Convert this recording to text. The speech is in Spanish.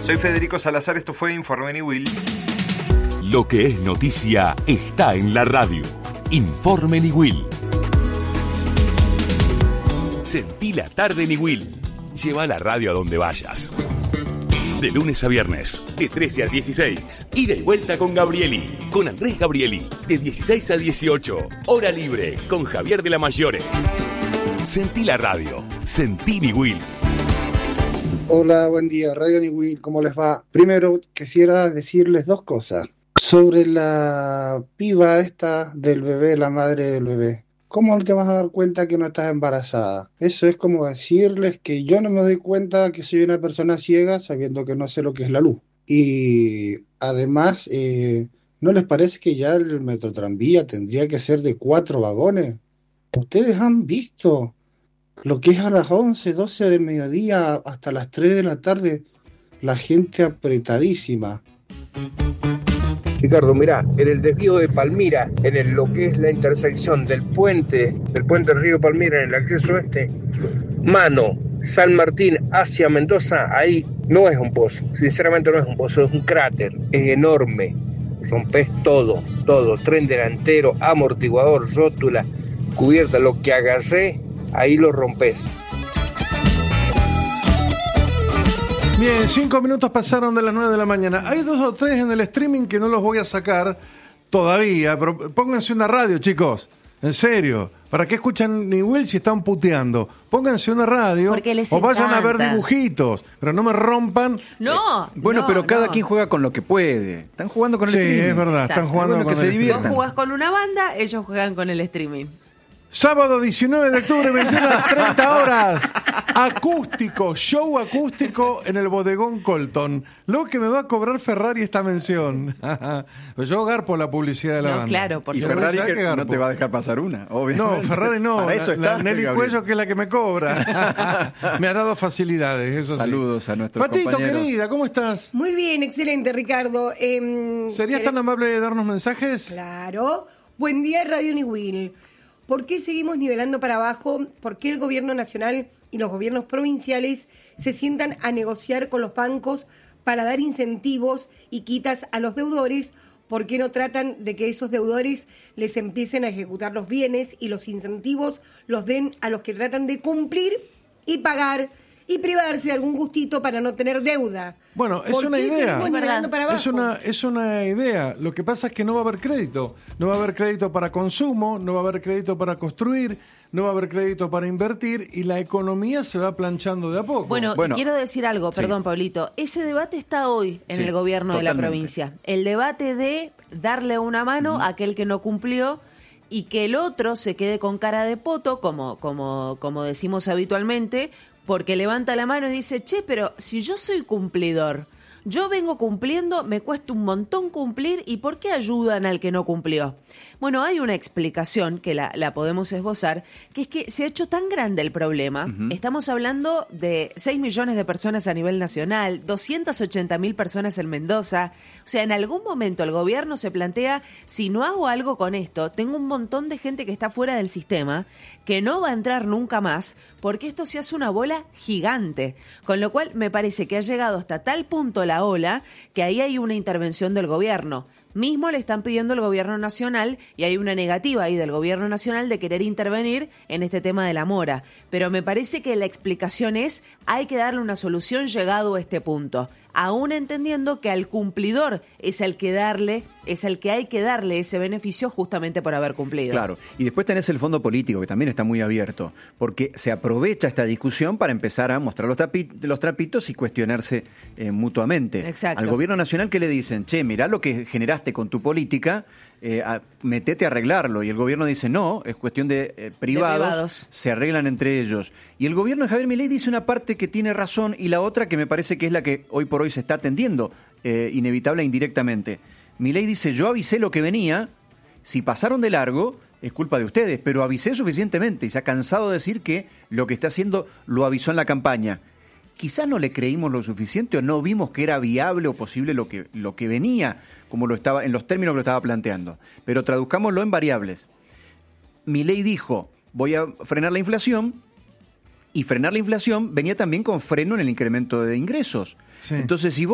Soy Federico Salazar, esto fue Informe Niwil. Lo que es noticia está en la radio. Informe Niwil. Sentí la tarde Niwil. Lleva la radio a donde vayas. De lunes a viernes, de 13 a 16. Ida y vuelta con Gabrieli. Con Andrés Gabrieli. De 16 a 18. Hora libre con Javier de la Mayore. Sentí la radio. Sentí Niwil. Hola, buen día, Radio Niwil, ¿cómo les va? Primero, quisiera decirles dos cosas. Sobre la piba esta del bebé, la madre del bebé. ¿Cómo te vas a dar cuenta que no estás embarazada? Eso es como decirles que yo no me doy cuenta que soy una persona ciega sabiendo que no sé lo que es la luz. Y además, ¿no les parece que ya el Metrotranvía tendría que ser de 4 vagones? ¿Ustedes han visto lo que es a las 11, 12 del mediodía hasta las 3 de la tarde? La gente apretadísima. Ricardo, mirá, en el desvío de Palmira, lo que es la intersección del puente Río Palmira, en el acceso Mano, San Martín hacia Mendoza, ahí no es un pozo, sinceramente no es un pozo, es un cráter, es enorme, rompes todo, tren delantero, amortiguador, rótula, cubierta, lo que agarré, ahí lo rompes. Bien, 5 minutos pasaron de las 9 de la mañana. Hay 2 o 3 en el streaming que no los voy a sacar todavía, pero pónganse una radio, chicos. En serio. ¿Para qué escuchan Niwil si están puteando? Pónganse una radio o vayan a ver dibujitos, pero no me rompan. No. Bueno, pero cada quien juega con lo que puede. Están jugando con el streaming. Sí, es verdad, Exacto. están jugando con el streaming. Vos jugás con una banda, ellos juegan con el streaming. Sábado 19 de octubre, 21:30 horas. Acústico, show acústico en el bodegón Colton. Lo que me va a cobrar Ferrari esta mención. Pues yo garpo la publicidad de la banda. Claro, por Y supuesto. Ferrari que no te va a dejar pasar una, obviamente. No, Ferrari no. Para eso está, la Nelly Gabriel. Cuello, que es la que me cobra. Me ha dado facilidades, eso Saludos sí. a nuestros Patito, compañeros. querida, ¿cómo estás? Muy bien, excelente, Ricardo. ¿Serías tan amable de darnos mensajes? Claro. Buen día, Radio Niwil. ¿Por qué seguimos nivelando para abajo? ¿Por qué el gobierno nacional y los gobiernos provinciales se sientan a negociar con los bancos para dar incentivos y quitas a los deudores? ¿Por qué no tratan de que esos deudores les empiecen a ejecutar los bienes y los incentivos los den a los que tratan de cumplir y pagar y privarse de algún gustito para no tener deuda? Bueno, es ¿Por una qué idea. seguimos nivelando para abajo? Es una idea. Lo que pasa es que no va a haber crédito. No va a haber crédito para consumo, no va a haber crédito para construir, no va a haber crédito para invertir y la economía se va planchando de a poco. Bueno, quiero decir algo, perdón, Pablito. Ese debate está hoy en el gobierno de la provincia. El debate de darle una mano a aquel que no cumplió y que el otro se quede con cara de poto, como decimos habitualmente, porque levanta la mano y dice, che, pero si yo soy cumplidor, yo vengo cumpliendo, me cuesta un montón cumplir, ¿y por qué ayudan al que no cumplió? Bueno, hay una explicación que la podemos esbozar, que es que se ha hecho tan grande el problema. Estamos hablando de 6 millones de personas a nivel nacional, 280.000 personas en Mendoza. O sea, en algún momento el gobierno se plantea, si no hago algo con esto, tengo un montón de gente que está fuera del sistema, que no va a entrar nunca más, porque esto se hace una bola gigante. Con lo cual, me parece que ha llegado hasta tal punto la ola, que ahí hay una intervención del gobierno. Mismo le están pidiendo al gobierno nacional y hay una negativa ahí del gobierno nacional de querer intervenir en este tema de la mora. Pero me parece que la explicación es, hay que darle una solución llegado a este punto. Aún entendiendo que al cumplidor es el que hay que darle ese beneficio justamente por haber cumplido. Claro, y después tenés el fondo político, que también está muy abierto, porque se aprovecha esta discusión para empezar a mostrar los trapitos y cuestionarse mutuamente. Exacto. Al gobierno nacional, ¿qué le dicen? Che, mirá lo que generaste con tu política, metete a arreglarlo. Y el gobierno dice, no, es cuestión de privados, se arreglan entre ellos. Y el gobierno de Javier Milei dice una parte que tiene razón y la otra que me parece que es la que hoy por hoy se está atendiendo, inevitable e indirectamente. Milei dice, yo avisé lo que venía, si pasaron de largo, es culpa de ustedes, pero avisé suficientemente y se ha cansado de decir que lo que está haciendo lo avisó en la campaña. Quizás no le creímos lo suficiente o no vimos que era viable o posible lo que venía, como lo estaba, en los términos que lo estaba planteando. Pero traduzcámoslo en variables. Milei dijo, voy a frenar la inflación, y frenar la inflación venía también con freno en el incremento de ingresos. Sí. Entonces, si vos